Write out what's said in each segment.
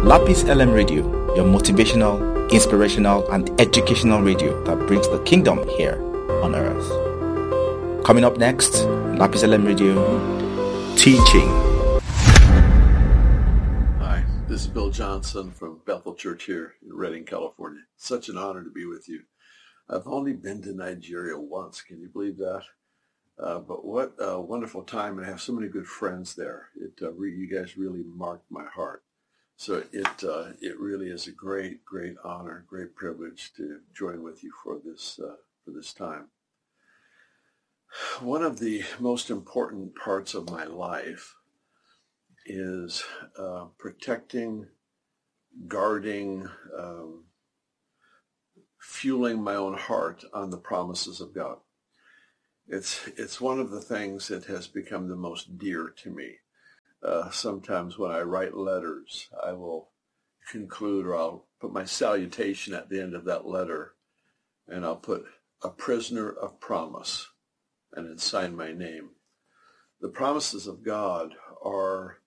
Lapis LM Radio, your motivational, inspirational, and educational radio that brings the kingdom here on earth. Coming up next, Lapis LM Radio, teaching. Hi, this is Bill Johnson from Bethel Church here in Redding, California. Such an honor to be with you. I've only been to Nigeria once. Can you believe that? But what a wonderful time, and I have so many good friends there. You guys really marked my heart. So it really is a great honor, great privilege to join with you for this time. One of the most important parts of my life is protecting, guarding, fueling my own heart on the promises of God. It's one of the things that has become the most dear to me. Sometimes when I write letters, I will conclude, or I'll put my salutation at the end of that letter, and I'll put a prisoner of promise, and then sign my name. The promises of God are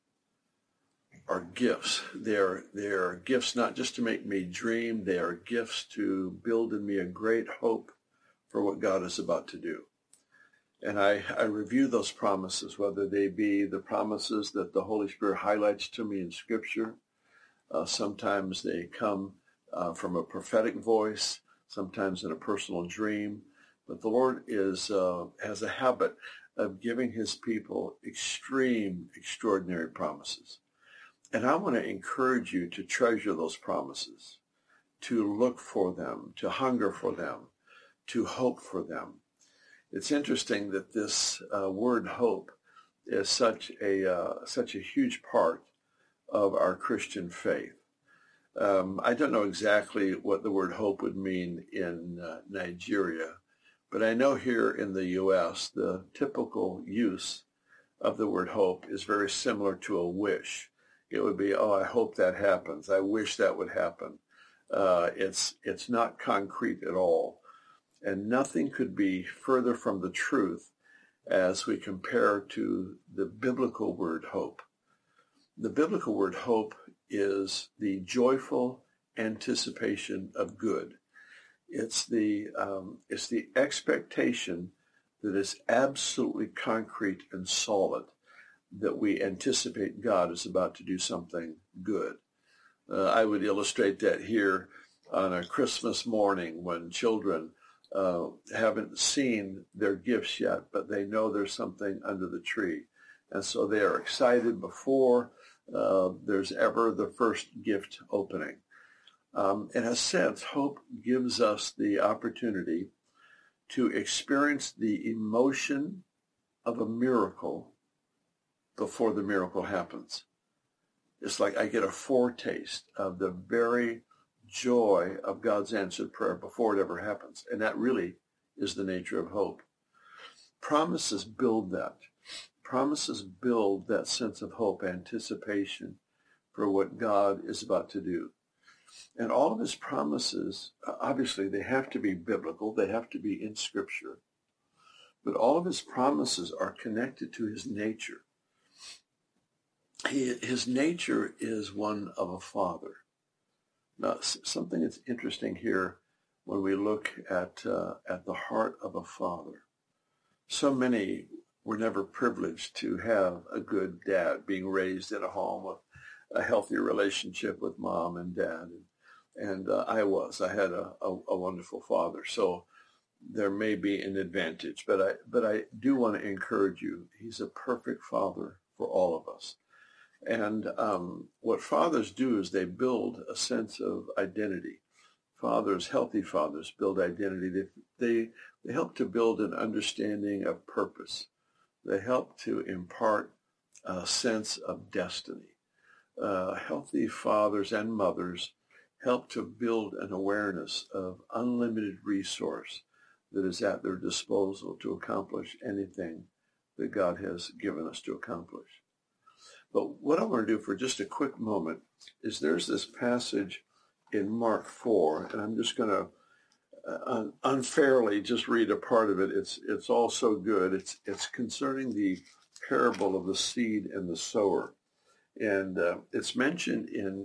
gifts. They're gifts not just to make me dream. They are gifts to build in me a great hope for what God is about to do. And I review those promises, whether they be the promises that the Holy Spirit highlights to me in Scripture. Sometimes they come from a prophetic voice, sometimes in a personal dream. But the Lord has a habit of giving his people extraordinary promises. And I want to encourage you to treasure those promises, to look for them, to hunger for them, to hope for them. It's interesting that this word hope is such a huge part of our Christian faith. I don't know exactly what the word hope would mean in Nigeria, but I know here in the U.S. the typical use of the word hope is very similar to a wish. It would be, I hope that happens. I wish that would happen. It's not concrete at all. And nothing could be further from the truth as we compare to the biblical word hope. The biblical word hope is the joyful anticipation of good. It's the expectation that is absolutely concrete and solid, that we anticipate God is about to do something good. I would illustrate that here on a Christmas morning when children haven't seen their gifts yet, but they know there's something under the tree. And so they are excited before there's ever the first gift opening. In a sense, hope gives us the opportunity to experience the emotion of a miracle before the miracle happens. It's like I get a foretaste of the very joy of God's answered prayer before it ever happens. And that really is the nature of hope. Promises build that. Promises build that sense of hope, anticipation for what God is about to do. And all of his promises, obviously, they have to be biblical. They have to be in Scripture. But all of his promises are connected to his nature. His nature is one of a father. Now, something that's interesting here when we look at the heart of a father. So many were never privileged to have a good dad, being raised in a home with a healthy relationship with mom and dad. And I had a wonderful father. So there may be an advantage, but I do want to encourage you. He's a perfect father for all of us. And what fathers do is they build a sense of identity. Healthy fathers build identity. They help to build an understanding of purpose. They help to impart a sense of destiny. Healthy fathers and mothers help to build an awareness of unlimited resource that is at their disposal to accomplish anything that God has given us to accomplish. But what I want to do for just a quick moment is there's this passage in Mark 4, and I'm just going to unfairly just read a part of it. It's all so good. It's concerning the parable of the seed and the sower. And it's mentioned in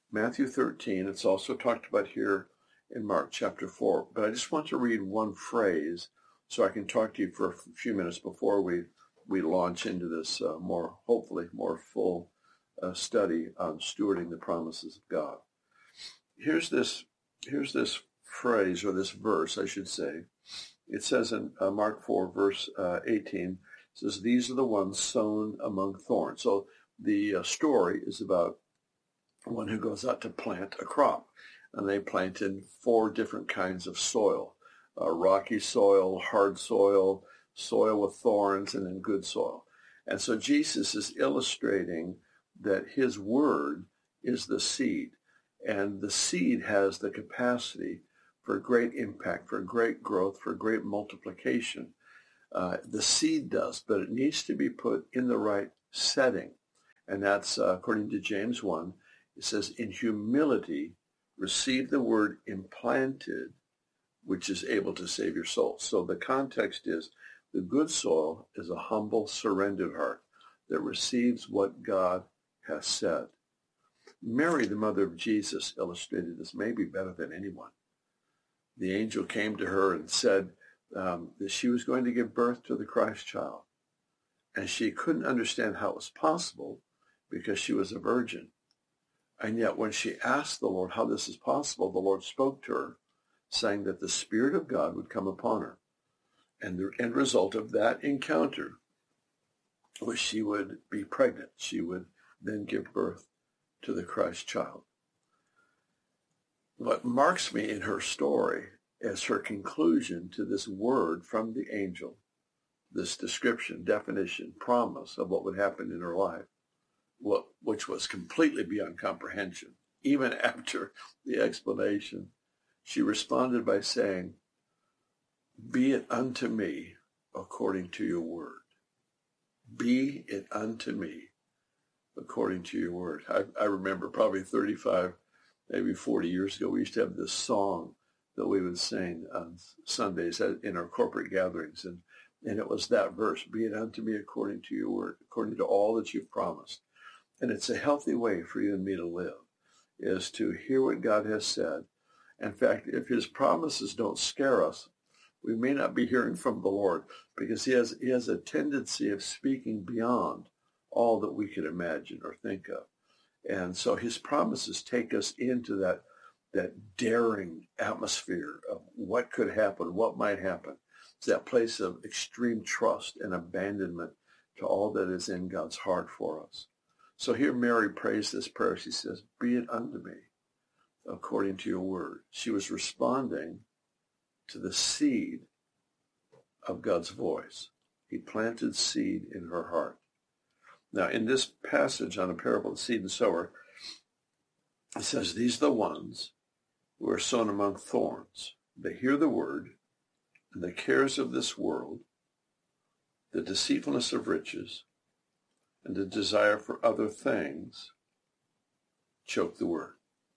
Matthew 13. It's also talked about here in Mark chapter 4. But I just want to read one phrase so I can talk to you for a few minutes before we launch into this hopefully more full study on stewarding the promises of God. Here's this phrase, or this verse, I should say. It says in Mark 4, verse 18, it says, "These are the ones sown among thorns." So the story is about one who goes out to plant a crop, and they plant in 4 different kinds of soil: rocky soil, hard soil, soil with thorns, and then good soil. And so Jesus is illustrating that his word is the seed, and the seed has the capacity for great impact, for great growth, for great multiplication. The seed does, but it needs to be put in the right setting. And that's, according to James 1, it says, "In humility, receive the word implanted, which is able to save your soul." So the context is the good soil is a humble, surrendered heart that receives what God has said. Mary, the mother of Jesus, illustrated this maybe better than anyone. The angel came to her and said that she was going to give birth to the Christ child. And she couldn't understand how it was possible because she was a virgin. And yet when she asked the Lord how this is possible, the Lord spoke to her, saying that the Spirit of God would come upon her. And the end result of that encounter was she would be pregnant. She would then give birth to the Christ child. What marks me in her story is her conclusion to this word from the angel, this description, definition, promise of what would happen in her life, which was completely beyond comprehension. Even after the explanation, she responded by saying, "Be it unto me according to your word." Be it unto me according to your word. I remember probably 35, maybe 40 years ago, we used to have this song that we would sing on Sundays in our corporate gatherings. And it was that verse, "Be it unto me according to your word," according to all that you've promised. And it's a healthy way for you and me to live, is to hear what God has said. In fact, if his promises don't scare us, we may not be hearing from the Lord, because he has a tendency of speaking beyond all that we could imagine or think of. And so his promises take us into that daring atmosphere of what could happen, what might happen. It's that place of extreme trust and abandonment to all that is in God's heart for us. So here Mary prays this prayer. She says, "Be it unto me according to your word." She was responding to the seed of God's voice. He planted seed in her heart. Now, in this passage on the parable of the seed and sower, it says, "These are the ones who are sown among thorns. They hear the word, and the cares of this world, the deceitfulness of riches, and the desire for other things choke the word."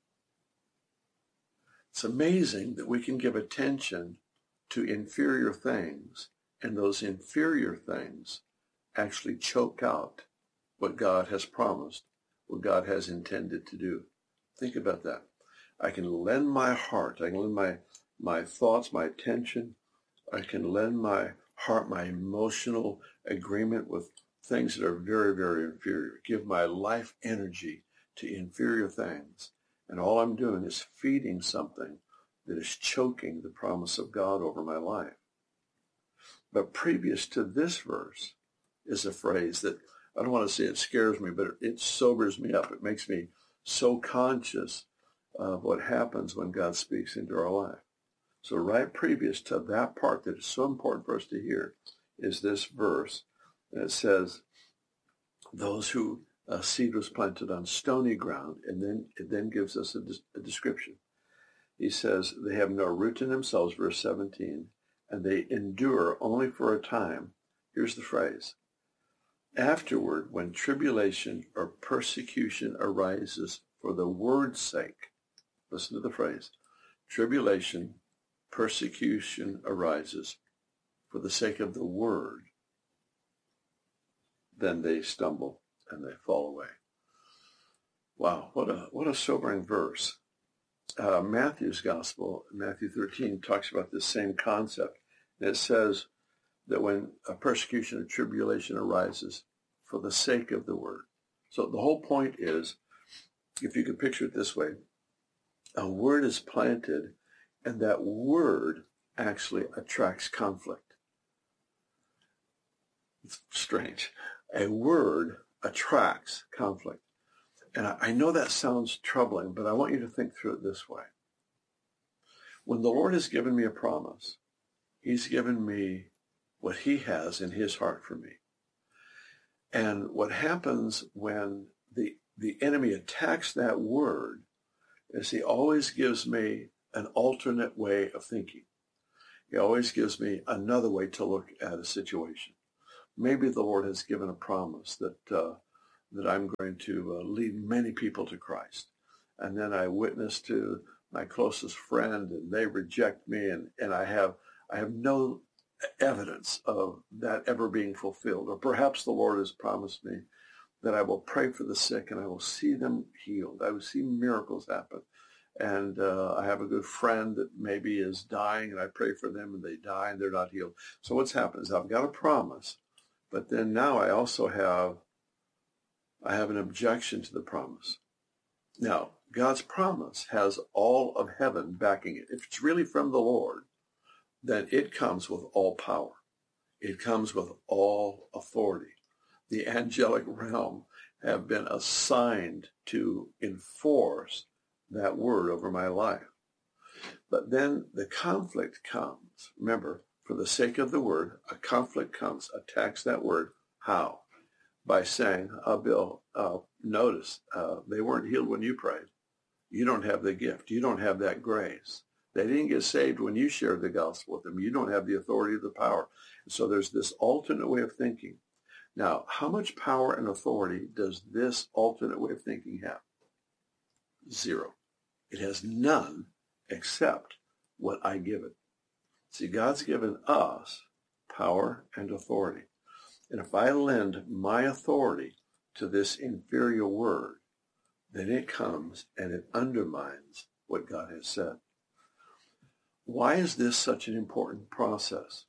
It's amazing that we can give attention to inferior things, and those inferior things actually choke out what God has promised, what God has intended to do. Think about that. I can lend my heart, I can lend my thoughts, my attention, I can lend my heart, my emotional agreement with things that are very, very inferior. Give my life energy to inferior things. And all I'm doing is feeding something that is choking the promise of God over my life. But previous to this verse is a phrase that, I don't want to say it scares me, but it sobers me up. It makes me so conscious of what happens when God speaks into our life. So right previous to that part that is so important for us to hear is this verse. And it says, those who seed was planted on stony ground, and then it then gives us a description. He says, they have no root in themselves, verse 17, and they endure only for a time. Here's the phrase. Afterward, when tribulation or persecution arises for the word's sake, listen to the phrase, tribulation, persecution arises for the sake of the word, then they stumble and they fall away. Wow, what a sobering verse. Matthew's gospel, Matthew 13, talks about this same concept. And it says that when a persecution or tribulation arises for the sake of the word. So the whole point is, if you could picture it this way, a word is planted and that word actually attracts conflict. It's strange. A word attracts conflict. And I know that sounds troubling, but I want you to think through it this way. When the Lord has given me a promise, he's given me what he has in his heart for me. And what happens when the enemy attacks that word is he always gives me an alternate way of thinking. He always gives me another way to look at a situation. Maybe the Lord has given a promise that I'm going to lead many people to Christ. And then I witness to my closest friend and they reject me and I have no evidence of that ever being fulfilled. Or perhaps the Lord has promised me that I will pray for the sick and I will see them healed. I will see miracles happen. And I have a good friend that maybe is dying and I pray for them and they die and they're not healed. So what's happened is I've got a promise, but then now I also have an objection to the promise. Now, God's promise has all of heaven backing it. If it's really from the Lord, then it comes with all power. It comes with all authority. The angelic realm have been assigned to enforce that word over my life. But then the conflict comes. Remember, for the sake of the word, a conflict comes, attacks that word. How? By saying, Bill, notice, they weren't healed when you prayed. You don't have the gift. You don't have that grace. They didn't get saved when you shared the gospel with them. You don't have the authority or the power. So there's this alternate way of thinking. Now, how much power and authority does this alternate way of thinking have? Zero. It has none except what I give it. See, God's given us power and authority. And if I lend my authority to this inferior word, then it comes and it undermines what God has said. Why is this such an important process?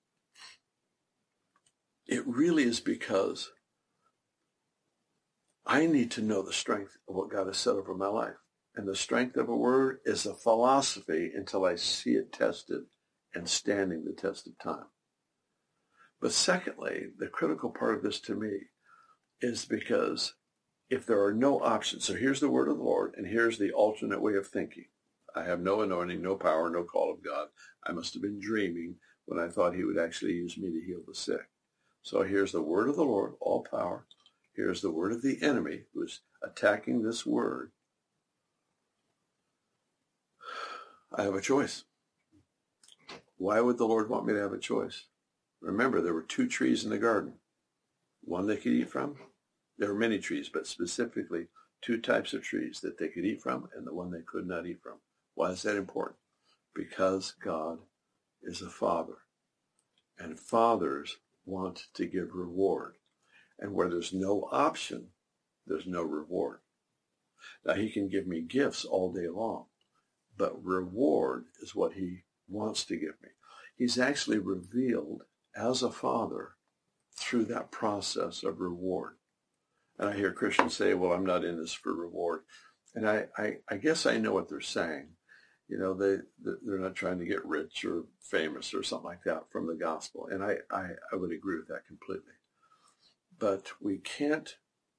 It really is because I need to know the strength of what God has said over my life. And the strength of a word is a philosophy until I see it tested and standing the test of time. But secondly, the critical part of this to me is because if there are no options, so here's the word of the Lord, and here's the alternate way of thinking. I have no anointing, no power, no call of God. I must have been dreaming when I thought he would actually use me to heal the sick. So here's the word of the Lord, all power. Here's the word of the enemy who's attacking this word. I have a choice. Why would the Lord want me to have a choice? Remember, there were 2 trees in the garden. One they could eat from. There were many trees, but specifically 2 types of trees that they could eat from and the one they could not eat from. Why is that important? Because God is a father. And fathers want to give reward. And where there's no option, there's no reward. Now, he can give me gifts all day long, but reward is what he wants to give me. He's actually revealed as a father through that process of reward. And I hear Christians say, well, I'm not in this for reward. And I guess I know what they're saying. You know, they're not trying to get rich or famous or something like that from the gospel. And I would agree with that completely. But we can't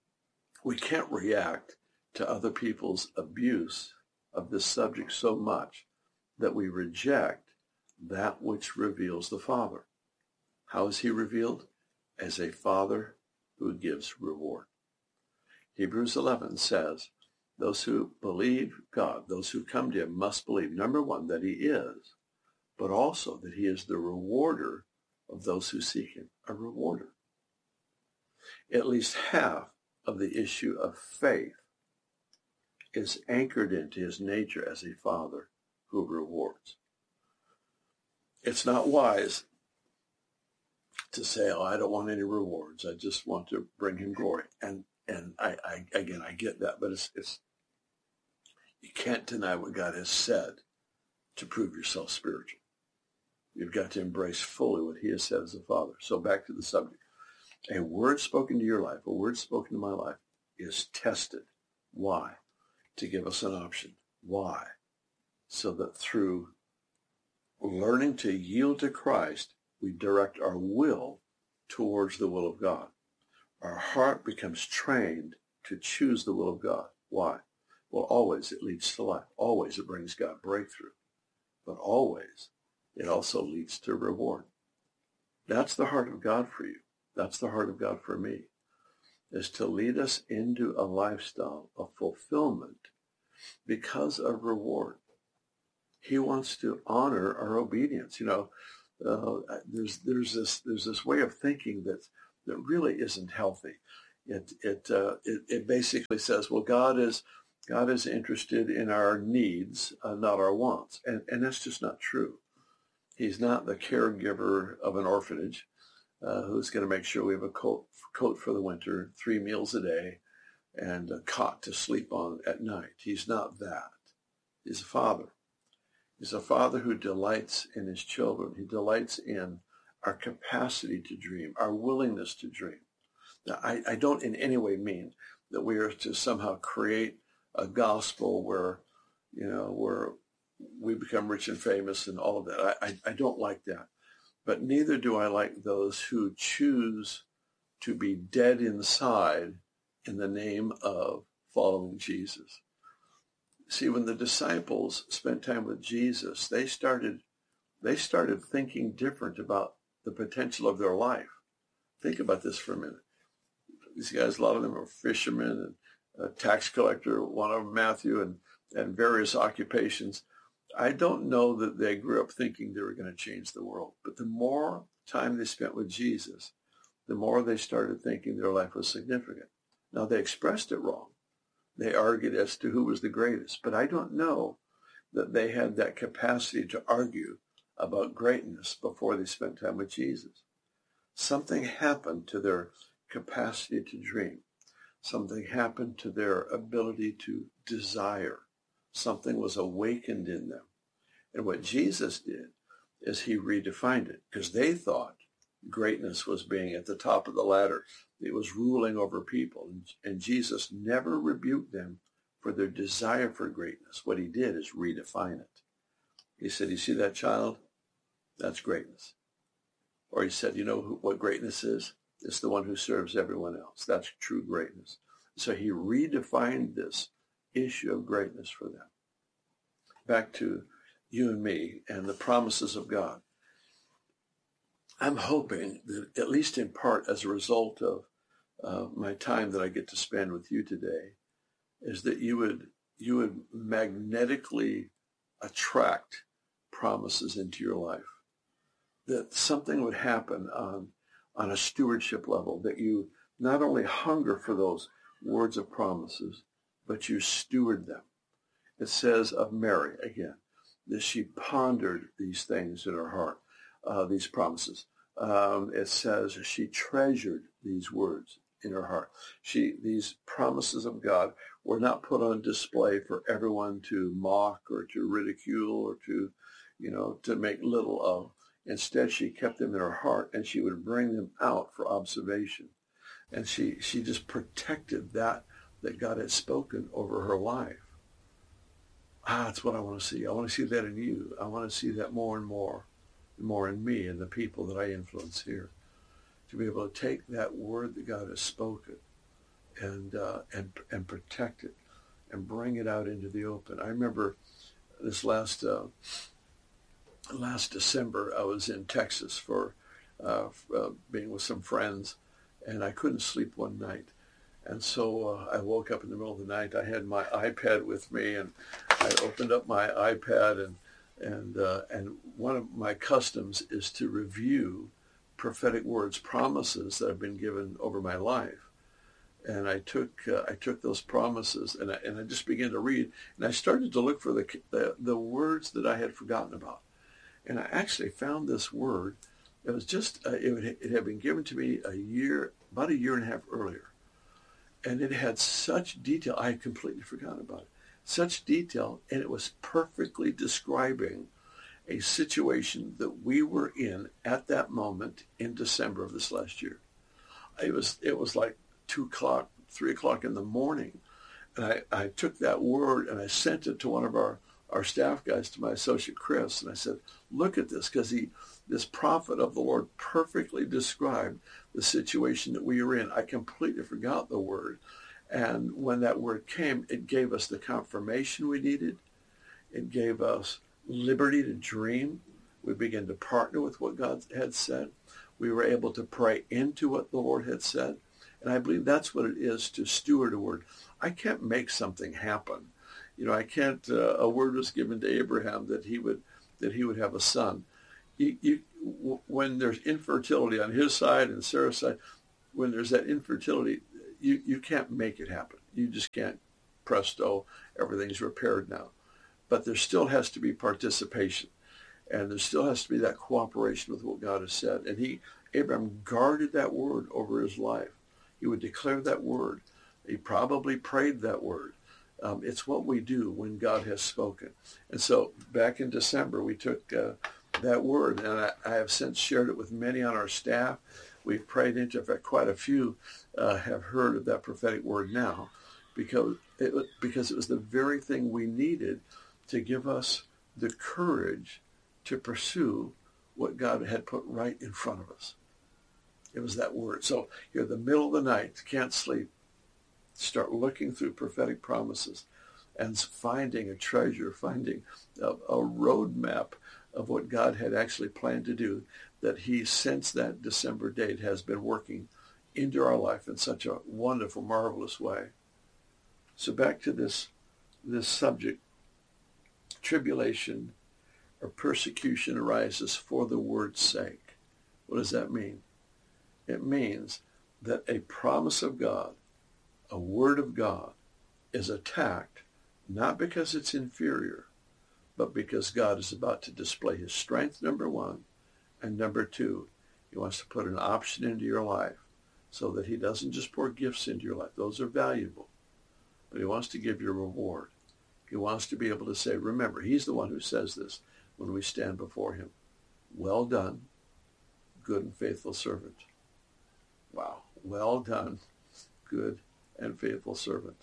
react to other people's abuse of this subject so much that we reject that which reveals the Father. How is he revealed? As a father who gives reward. Hebrews 11 says, those who believe God, those who come to him must believe, number one, that he is, but also that he is the rewarder of those who seek him, a rewarder. At least half of the issue of faith is anchored into his nature as a father who rewards. It's not wise to say, oh, I don't want any rewards. I just want to bring him glory. And I get that, but You can't deny what God has said to prove yourself spiritual. You've got to embrace fully what he has said as a father. So back to the subject. A word spoken to your life, a word spoken to my life, is tested. Why? To give us an option. Why? So that through learning to yield to Christ, we direct our will towards the will of God. Our heart becomes trained to choose the will of God. Why? Well, always it leads to life. Always it brings God breakthrough. But always it also leads to reward. That's the heart of God for you. That's the heart of God for me, is to lead us into a lifestyle of fulfillment because of reward. He wants to honor our obedience. There's this way of thinking that really isn't healthy. It basically says, well, God is interested in our needs, not our wants, and that's just not true. He's not the caregiver of an orphanage who's going to make sure we have a coat for the winter, 3 meals a day, and a cot to sleep on at night. He's not that. He's a father. He's a father who delights in his children. He delights in our capacity to dream, our willingness to dream. Now, I don't in any way mean that we are to somehow create a gospel where we become rich and famous and all of that. I don't like that. But neither do I like those who choose to be dead inside in the name of following Jesus. See, when the disciples spent time with Jesus, they started thinking different about the potential of their life. Think about this for a minute. These guys, a lot of them are fishermen and a tax collector, one of them Matthew, and various occupations. I don't know that they grew up thinking they were going to change the world. But the more time they spent with Jesus, the more they started thinking their life was significant. Now, they expressed it wrong. They argued as to who was the greatest. But I don't know that they had that capacity to argue about greatness before they spent time with Jesus. Something happened to their capacity to dream. Something happened to their ability to desire. Something was awakened in them. And what Jesus did is he redefined it, because they thought greatness was being at the top of the ladder. It was ruling over people. And Jesus never rebuked them for their desire for greatness. What he did is redefine it. He said, you see that child? That's greatness. Or he said, you know what greatness is? It's the one who serves everyone else. That's true greatness. So he redefined this issue of greatness for them. Back to you and me and the promises of God. I'm hoping that, at least in part as a result of my time that I get to spend with you today, is that you would magnetically attract promises into your life. That something would happen on a stewardship level, that you not only hunger for those words of promises, but you steward them. It says of Mary, again, that she pondered these things in her heart, these promises. It says she treasured these words in her heart. These promises of God were not put on display for everyone to mock or to ridicule or to make little of. Instead, she kept them in her heart, and she would bring them out for observation. And she just protected that God had spoken over her life. That's what I want to see. I want to see that in you. I want to see that more and more in me and the people that I influence here. To be able to take that word that God has spoken and protect it and bring it out into the open. I remember this last December, I was in Texas for being with some friends, and I couldn't sleep one night. And so I woke up in the middle of the night. I had my iPad with me, and I opened up my iPad, and one of my customs is to review prophetic words, promises that have been given over my life. And I took those promises, and I just began to read, and I started to look for the words that I had forgotten about. And I actually found this word. It was just it had been given to me about a year and a half earlier. And it had such detail, I had completely forgotten about it. such detail, and it was perfectly describing a situation that we were in at that moment in December of this last year. It was like 2 o'clock, 3 o'clock in the morning. And I took that word and I sent it to one of our staff guys, to my associate Chris, and I said, look at this, because this prophet of the Lord perfectly described the situation that we were in. I completely forgot the word. And when that word came, it gave us the confirmation we needed. It gave us liberty to dream. We began to partner with what God had said. We were able to pray into what the Lord had said. And I believe that's what it is to steward a word. I can't make something happen. I can't, a word was given to Abraham that he would have a son. When there's infertility on his side and Sarah's side, when there's that infertility, you can't make it happen. You just can't, presto, everything's repaired now. But there still has to be participation. And there still has to be that cooperation with what God has said. And Abraham guarded that word over his life. He would declare that word. He probably prayed that word. It's what we do when God has spoken. And so back in December, we took that word, and I have since shared it with many on our staff. We've prayed into it. In fact, quite a few have heard of that prophetic word now, because it was the very thing we needed to give us the courage to pursue what God had put right in front of us. It was that word. So you're in the middle of the night, can't sleep, start looking through prophetic promises and finding a treasure, finding a roadmap of what God had actually planned to do, that he, since that December date, has been working into our life in such a wonderful, marvelous way. So back to this subject, tribulation or persecution arises for the word's sake. What does that mean? It means that a promise of God, a word of God, is attacked not because it's inferior, but because God is about to display his strength, number one, and number two, he wants to put an option into your life so that he doesn't just pour gifts into your life. Those are valuable, but he wants to give you a reward. He wants to be able to say, remember, he's the one who says this when we stand before him. Well done, good and faithful servant. Wow. Well done, good and faithful servant.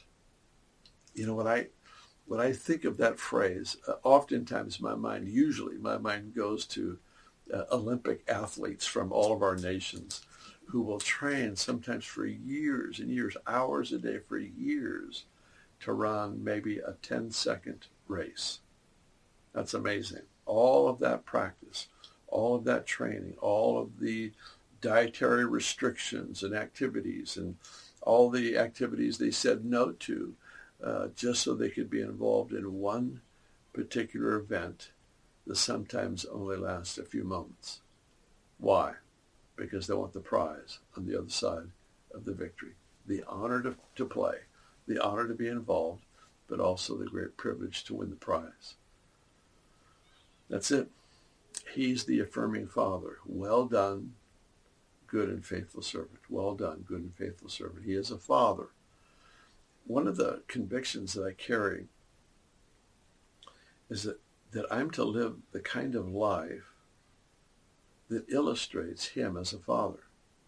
When I think of that phrase, oftentimes my mind goes to Olympic athletes from all of our nations who will train sometimes for years and years, hours a day for years, to run maybe a 10-second race. That's amazing. All of that practice, all of that training, all of the dietary restrictions and activities, and all the activities they said no to, just so they could be involved in one particular event that sometimes only lasts a few moments. Why? Because they want the prize on the other side of the victory. The honor to play, the honor to be involved, but also the great privilege to win the prize. That's it. He's the affirming Father. Well done, good and faithful servant. Well done, good and faithful servant. He is a Father. One of the convictions that I carry is that I'm to live the kind of life that illustrates him as a Father.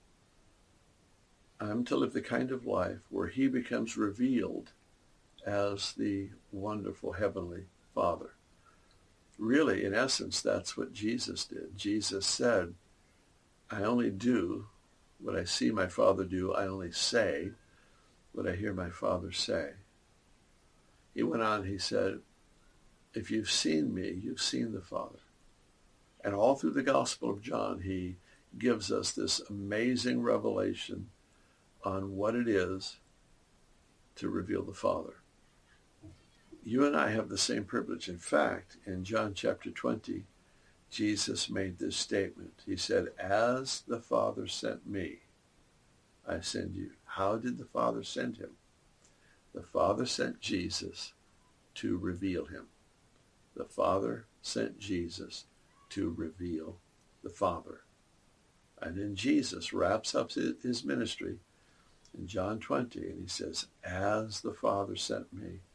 I'm to live the kind of life where he becomes revealed as the wonderful heavenly Father. Really, in essence, that's what Jesus did. Jesus said, I only do what I see my Father do. I only say what I hear my Father say. He went on, he said, if you've seen me, you've seen the Father. And all through the Gospel of John, he gives us this amazing revelation on what it is to reveal the Father. You and I have the same privilege. In fact, in John chapter 20, Jesus made this statement. He said, as the Father sent me, I send you. How did the Father send him? The Father sent Jesus to reveal him. The Father sent Jesus to reveal the Father. And then Jesus wraps up his ministry in John 20, and he says, as the Father sent me,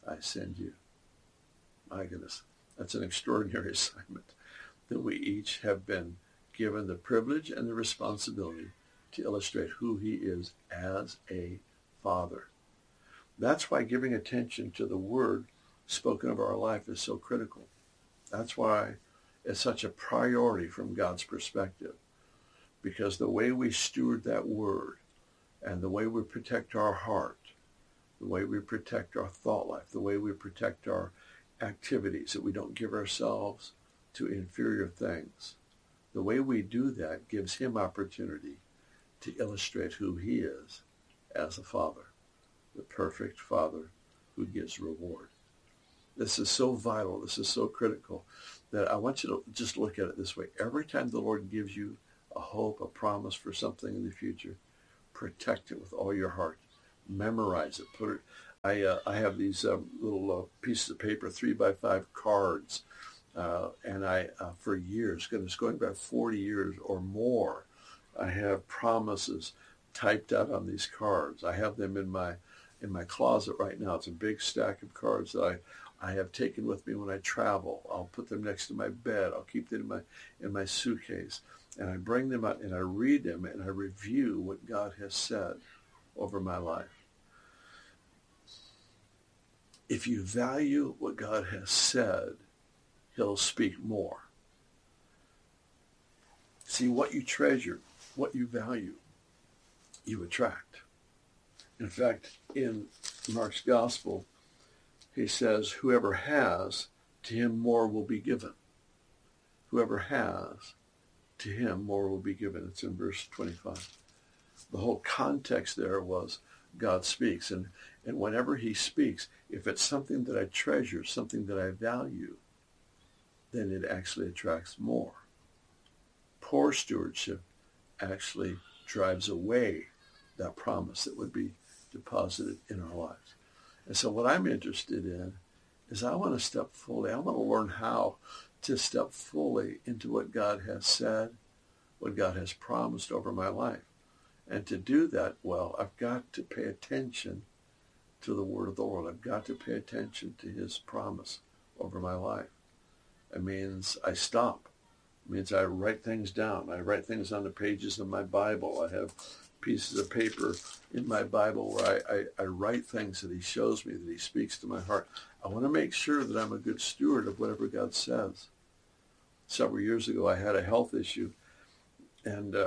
I send you. My goodness, that's an extraordinary assignment that we each have been given the privilege and the responsibility to illustrate who he is as a father. That's why giving attention to the word spoken of our life is so critical. That's why it's such a priority from God's perspective, because the way we steward that word and the way we protect our heart, the way we protect our thought life, the way we protect our activities, that we don't give ourselves to inferior things, the way we do that gives him opportunity to illustrate who he is as a father, the perfect father who gives reward. This is so vital, this is so critical, that I want you to just look at it this way. Every time the Lord gives you a hope, a promise for something in the future, protect it with all your heart. Memorize it. Put it. I have these little pieces of paper, 3x5 cards, and I for years, goodness, going back 40 years or more, I have promises typed out on these cards. I have them in my closet right now. It's a big stack of cards that I have taken with me when I travel. I'll put them next to my bed. I'll keep them in my suitcase. And I bring them out and I read them and I review what God has said over my life. If you value what God has said, he'll speak more. See, what you treasure, what you value, you attract. In fact, in Mark's gospel, he says, whoever has, to him more will be given. Whoever has, to him more will be given. It's in verse 25. The whole context there was God speaks. And whenever he speaks, if it's something that I treasure, something that I value, then it actually attracts more. Poor stewardship actually drives away that promise that would be deposited in our lives. And so what I'm interested in is I want to step fully. I want to learn how to step fully into what God has said, what God has promised over my life. And to do that well, I've got to pay attention to the word of the Lord. I've got to pay attention to his promise over my life. It means I stop. It means I write things down. I write things on the pages of my Bible. I have pieces of paper in my Bible where I write things that he shows me, that he speaks to my heart. I want to make sure that I'm a good steward of whatever God says. Several years ago, I had a health issue, and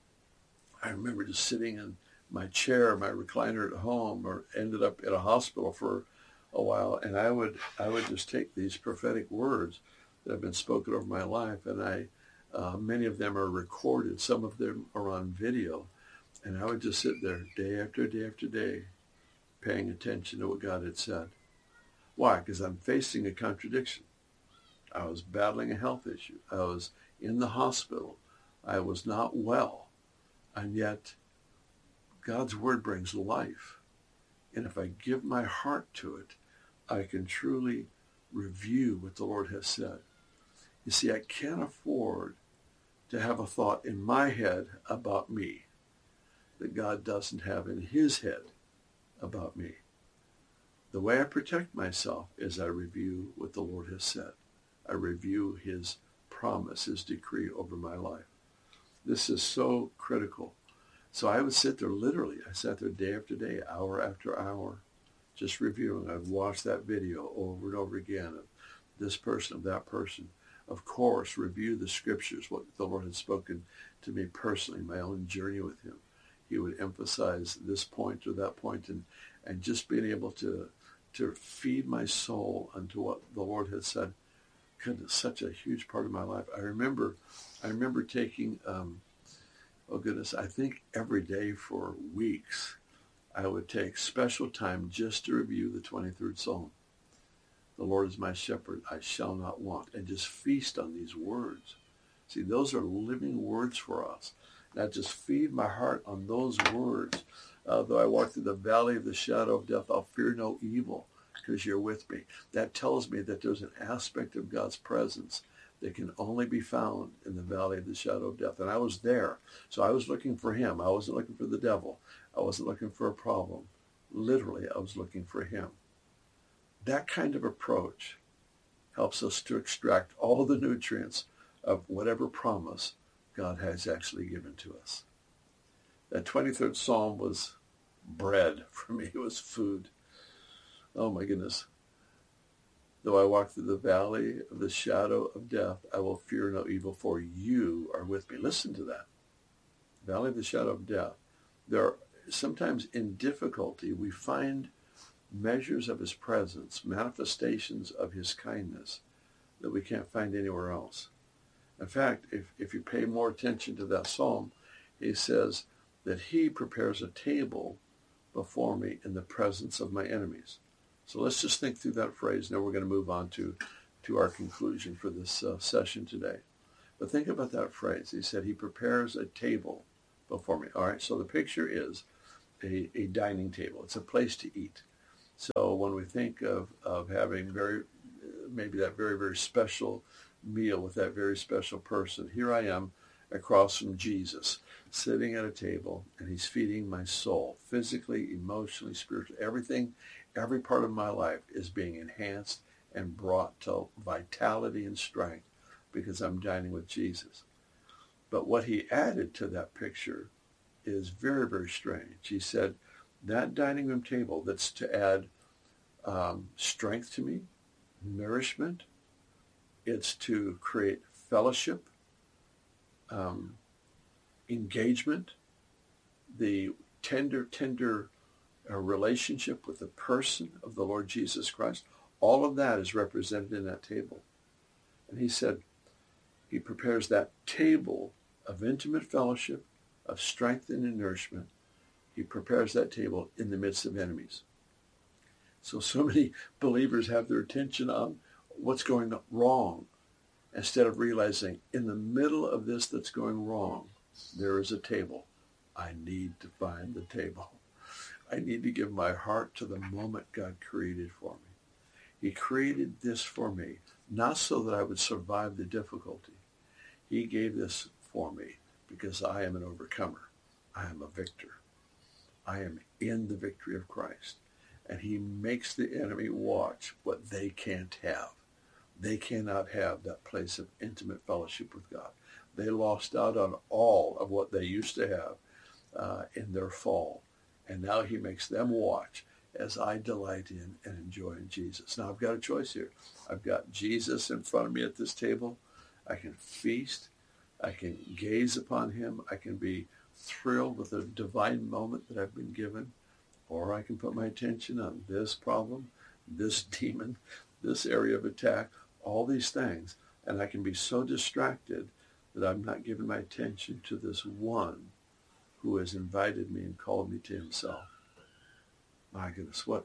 I remember just sitting in my chair, my recliner at home, or ended up at a hospital for a while, and I would just take these prophetic words that have been spoken over my life, and many of them are recorded, some of them are on video, and I would just sit there day after day after day, paying attention to what God had said. Why? Because I'm facing a contradiction. I was battling a health issue. I was in the hospital. I was not well. And yet, God's word brings life. And if I give my heart to it, I can truly review what the Lord has said. You see, I can't afford to have a thought in my head about me that God doesn't have in his head about me. The way I protect myself is I review what the Lord has said. I review his promise, his decree over my life. This is so critical. So I would sit there literally. I sat there day after day, hour after hour, just reviewing. I'd watch that video over and over again of this person, of that person. Of course, review the scriptures, what the Lord had spoken to me personally, my own journey with him. He would emphasize this point or that point, and just being able to feed my soul unto what the Lord had said. Goodness, such a huge part of my life. I remember taking, I think every day for weeks, I would take special time just to review the 23rd Psalm. The Lord is my shepherd, I shall not want. And just feast on these words. See, those are living words for us. And I just feed my heart on those words. Though I walk through the valley of the shadow of death, I'll fear no evil because you're with me. That tells me that there's an aspect of God's presence that can only be found in the valley of the shadow of death. And I was there. So I was looking for him. I wasn't looking for the devil. I wasn't looking for a problem. Literally, I was looking for him. That kind of approach helps us to extract all the nutrients of whatever promise God has actually given to us. That 23rd Psalm was bread for me. It was food. Oh my goodness. Though I walk through the valley of the shadow of death, I will fear no evil, for you are with me. Listen to that. Valley of the shadow of death. There are sometimes in difficulty, we find measures of his presence, manifestations of his kindness that we can't find anywhere else. In fact, if you pay more attention to that psalm, he says that he prepares a table before me in the presence of my enemies. So let's just think through that phrase. Now we're going to move on to our conclusion for this session today. But think about that phrase. He said he prepares a table before me. All right, so the picture is a dining table. It's a place to eat. So when we think of having maybe that very, very special meal with that very special person, here I am across from Jesus, sitting at a table, and he's feeding my soul, physically, emotionally, spiritually, everything. Every part of my life is being enhanced and brought to vitality and strength because I'm dining with Jesus. But what he added to that picture is very, very strange. He said, that dining room table that's to add strength to me, nourishment, it's to create fellowship, engagement, the tender relationship with the person of the Lord Jesus Christ. All of that is represented in that table. And he said he prepares that table of intimate fellowship, of strength and nourishment. He prepares that table in the midst of enemies. So many believers have their attention on what's going wrong instead of realizing in the middle of this that's going wrong, there is a table. I need to find the table. I need to give my heart to the moment God created for me. He created this for me, not so that I would survive the difficulty. He gave this for me because I am an overcomer. I am a victor. I am in the victory of Christ. And he makes the enemy watch what they can't have. They cannot have that place of intimate fellowship with God. They lost out on all of what they used to have in their fall. And now he makes them watch as I delight in and enjoy in Jesus. Now I've got a choice here. I've got Jesus in front of me at this table. I can feast. I can gaze upon him. I can be thrilled with the divine moment that I've been given. Or I can put my attention on this problem, this demon, this area of attack, all these things. And I can be so distracted that I'm not giving my attention to this one who has invited me and called me to himself. My goodness, what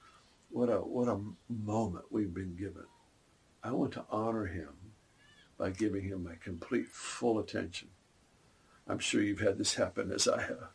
a moment we've been given. I want to honor him by giving him my complete, full attention. I'm sure you've had this happen as I have,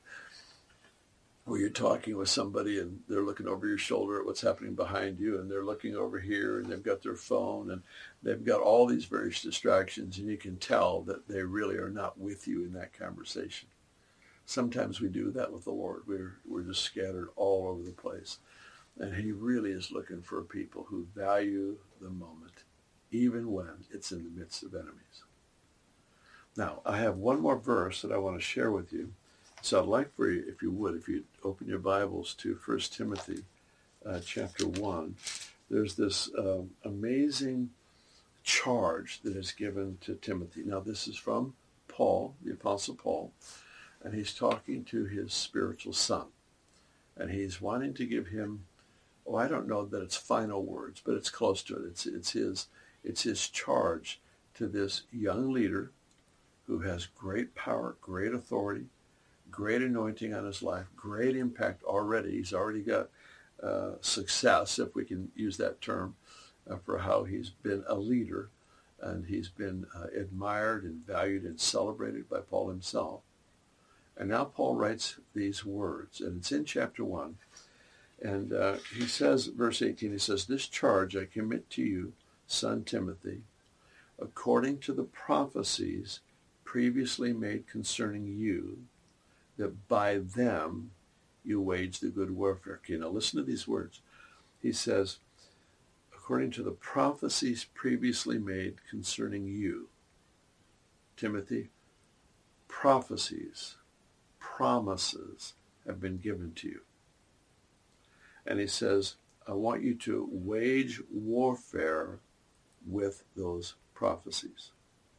where you're talking with somebody and they're looking over your shoulder at what's happening behind you, and they're looking over here and they've got their phone and they've got all these various distractions, and you can tell that they really are not with you in that conversation. Sometimes we do that with the Lord. We're just scattered all over the place. And he really is looking for people who value the moment, even when it's in the midst of enemies. Now, I have one more verse that I want to share with you. So I'd like for you, if you'd open your Bibles to 1 Timothy chapter 1. There's this amazing charge that is given to Timothy. Now, this is from Paul, the Apostle Paul, and he's talking to his spiritual son. And he's wanting to give him, I don't know that it's final words, but it's close to it. It's his charge to this young leader who has great power, great authority, great anointing on his life, great impact already. He's already got success, if we can use that term, for how he's been a leader, and he's been admired and valued and celebrated by Paul himself. And now Paul writes these words, and it's in chapter 1. And he says, verse 18, he says, "This charge I commit to you, son Timothy, according to the prophecies previously made concerning you, that by them you wage the good warfare." Okay, now listen to these words. He says, according to the prophecies previously made concerning you. Timothy, prophecies, promises have been given to you. And he says, I want you to wage warfare with those prophecies.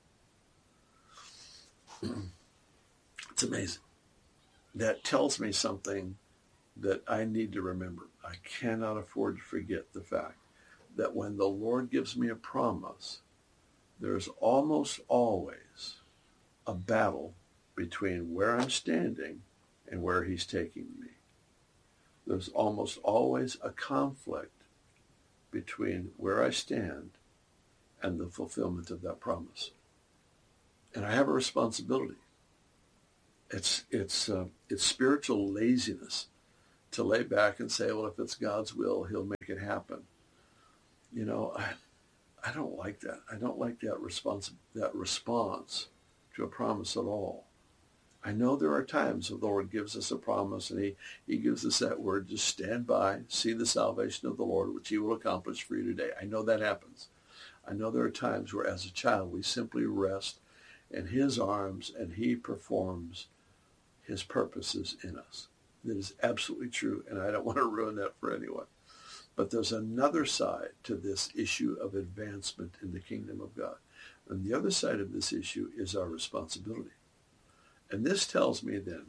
It's amazing. That tells me something that I need to remember. I cannot afford to forget the fact that when the Lord gives me a promise, there's almost always a battle between where I'm standing and where he's taking me. There's almost always a conflict between where I stand and the fulfillment of that promise. And I have a responsibility. It's spiritual laziness to lay back and say, well, if it's God's will, he'll make it happen. You know, I don't like that. I don't like that response to a promise at all. I know there are times when the Lord gives us a promise and he gives us that word, just stand by, see the salvation of the Lord, which he will accomplish for you today. I know that happens. I know there are times where as a child we simply rest in his arms and he performs his purposes in us. That is absolutely true, and I don't want to ruin that for anyone. But there's another side to this issue of advancement in the kingdom of God. And the other side of this issue is our responsibility. And this tells me then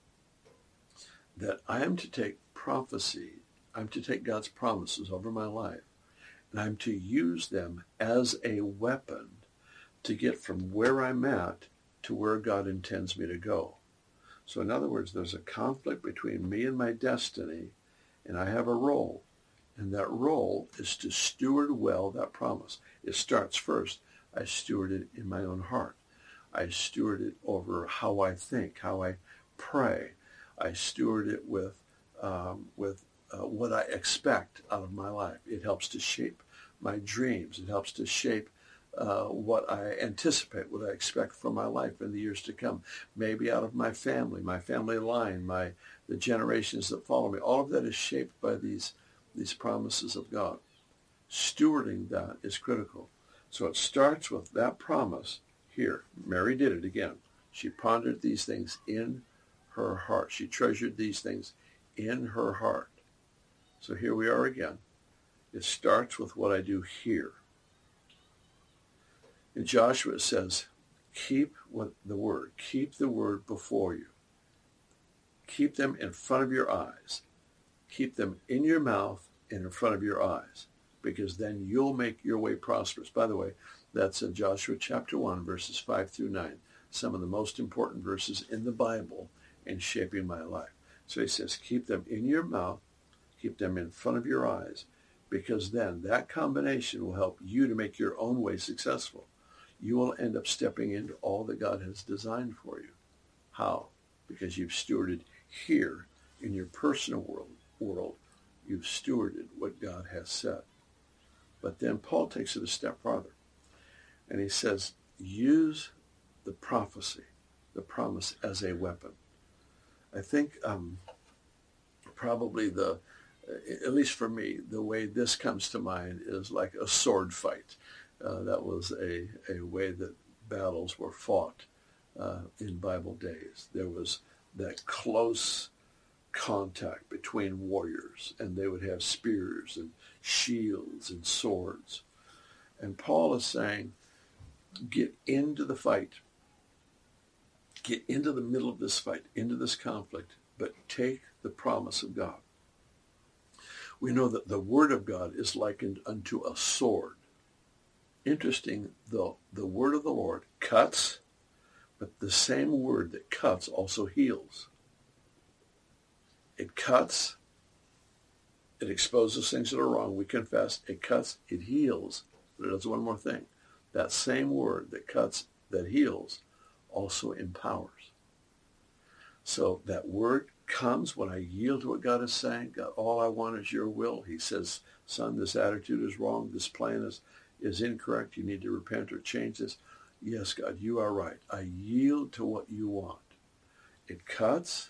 that I am to take prophecy, I'm to take God's promises over my life, and I'm to use them as a weapon to get from where I'm at to where God intends me to go. So in other words, there's a conflict between me and my destiny, and I have a role. And that role is to steward well that promise. It starts first. I steward it in my own heart. I steward it over how I think, how I pray. I steward it with what I expect out of my life. It helps to shape my dreams. It helps to shape what I anticipate, what I expect from my life in the years to come. Maybe out of my family line, the generations that follow me. All of that is shaped by these promises of God. Stewarding that is critical. So it starts with that promise here. Mary did it again. She pondered these things in her heart. She treasured these things in her heart. So here we are again. It starts with what I do here. In Joshua it says, keep the word before you. Keep them in front of your eyes. Keep them in your mouth and in front of your eyes, because then you'll make your way prosperous. By the way, that's in Joshua chapter 1, verses 5 through 9, some of the most important verses in the Bible in shaping my life. So he says, keep them in your mouth, keep them in front of your eyes, because then that combination will help you to make your own way successful. You will end up stepping into all that God has designed for you. How? Because you've stewarded here in your personal world. You've stewarded what God has said. But then Paul takes it a step farther. And he says, use the prophecy, the promise as a weapon. I think probably at least for me, the way this comes to mind is like a sword fight. That was a way that battles were fought in Bible days. There was that close contact between warriors, and they would have spears and shields and swords. And Paul is saying, get into the fight. Get into the middle of this fight, into this conflict, but take the promise of God. We know that the word of God is likened unto a sword. Interesting, though, the word of the Lord cuts, but the same word that cuts also heals. It cuts, it exposes things that are wrong, we confess. It cuts, it heals, but it does one more thing. That same word that cuts, that heals, also empowers. So that word comes when I yield to what God is saying. God, all I want is your will. He says, son, this attitude is wrong. This plan is incorrect. You need to repent or change this. Yes, God, you are right. I yield to what you want. It cuts.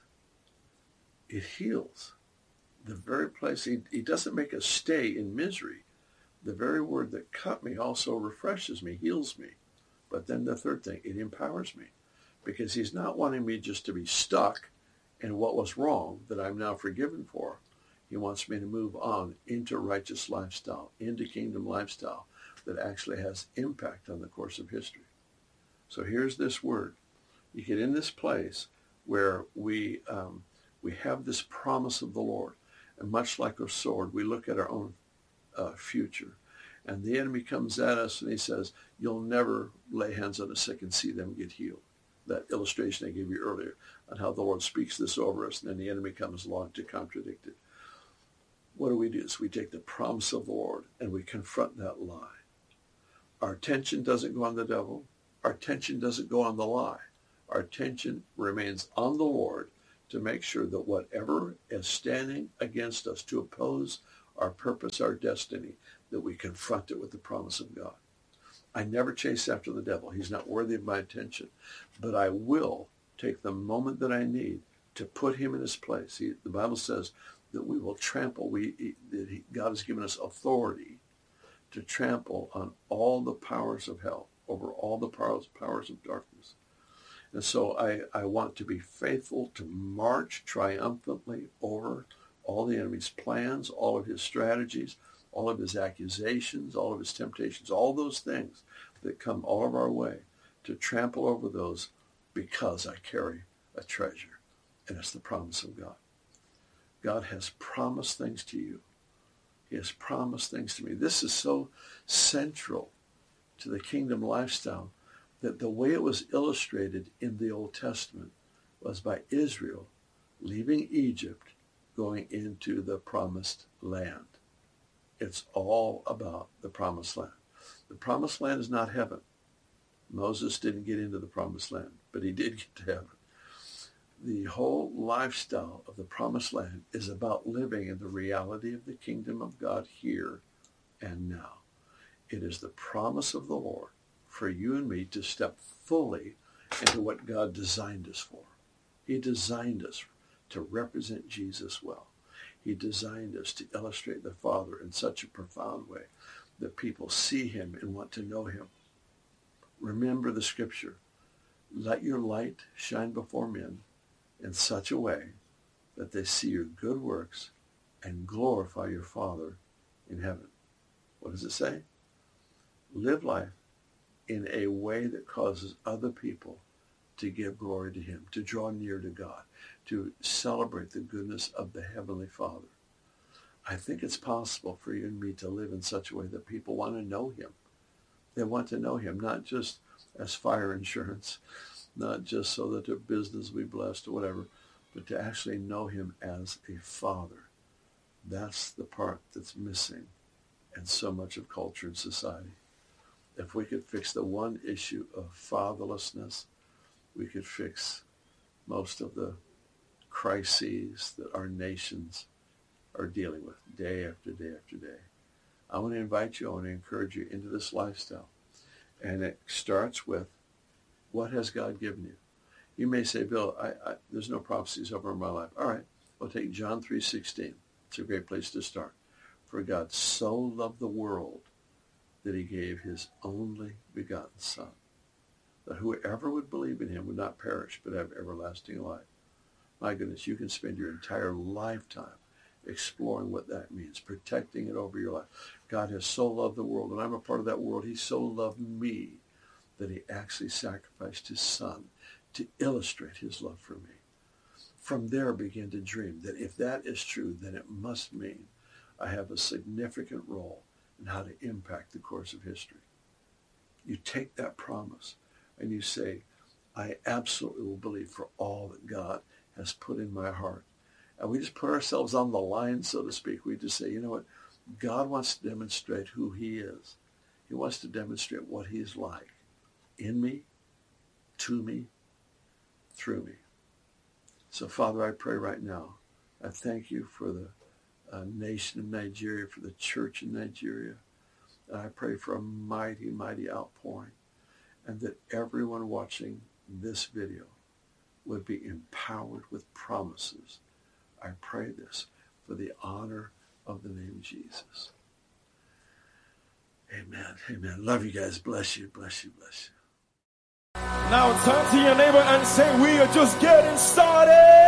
It heals. The very place, he doesn't make us stay in misery. The very word that cut me also refreshes me, heals me. But then the third thing, it empowers me, because he's not wanting me just to be stuck in what was wrong that I'm now forgiven for. He wants me to move on into righteous lifestyle, into kingdom lifestyle that actually has impact on the course of history. So here's this word. You get in this place where we have this promise of the Lord. And much like a sword, we look at our own future. And the enemy comes at us and he says, you'll never lay hands on a sick and see them get healed. That illustration I gave you earlier on how the Lord speaks this over us, and then the enemy comes along to contradict it. What do? Is we take the promise of the Lord and we confront that lie. Our attention doesn't go on the devil. Our attention doesn't go on the lie. Our attention remains on the Lord to make sure that whatever is standing against us to oppose our purpose, our destiny, that we confront it with the promise of God. I never chase after the devil. He's not worthy of my attention. But I will take the moment that I need to put him in his place. The Bible says that we will trample. God has given us authority to trample on all the powers of hell, over all the powers of darkness. And so I want to be faithful to march triumphantly over all the enemy's plans, all of his strategies, all of his accusations, all of his temptations, all those things that come all of our way, to trample over those, because I carry a treasure, and it's the promise of God. God has promised things to you. He has promised things to me. This is so central to the kingdom lifestyle that the way it was illustrated in the Old Testament was by Israel leaving Egypt, going into the promised land. It's all about the promised land. The promised land is not heaven. Moses didn't get into the promised land, but he did get to heaven. The whole lifestyle of the promised land is about living in the reality of the kingdom of God here and now. It is the promise of the Lord for you and me to step fully into what God designed us for. He designed us to represent Jesus well. He designed us to illustrate the Father in such a profound way that people see him and want to know him. Remember the scripture. Let your light shine before men in such a way that they see your good works and glorify your Father in heaven. What does it say? Live life in a way that causes other people to give glory to him, to draw near to God, to celebrate the goodness of the Heavenly Father. I think it's possible for you and me to live in such a way that people want to know him. They want to know him, not just as fire insurance, not just so that their business will be blessed or whatever, but to actually know him as a father. That's the part that's missing in so much of culture and society. If we could fix the one issue of fatherlessness, we could fix most of the crises that our nations are dealing with day after day after day. I want to invite you, I want to encourage you into this lifestyle. And it starts with, what has God given you? You may say, Bill, there's no prophecies over my life. All right, we'll take John 3:16. It's a great place to start. For God so loved the world that he gave his only begotten Son, that whoever would believe in him would not perish but have everlasting life. My goodness, you can spend your entire lifetime exploring what that means, protecting it over your life. God has so loved the world, and I'm a part of that world. He so loved me that he actually sacrificed his Son to illustrate his love for me. From there, I began to dream that if that is true, then it must mean I have a significant role in how to impact the course of history. You take that promise and you say, I absolutely will believe for all that God has put in my heart. And we just put ourselves on the line, so to speak. We just say, you know what? God wants to demonstrate who he is. He wants to demonstrate what he's like in me, to me, through me. So, Father, I pray right now. I thank you for the nation of Nigeria, for the church in Nigeria. And I pray for a mighty, mighty outpouring, and that everyone watching this video would be empowered with promises. I pray this for the honor of the name Jesus. Amen. Amen. Love you guys. Bless you. Bless you. Bless you. Now turn to your neighbor and say, we are just getting started.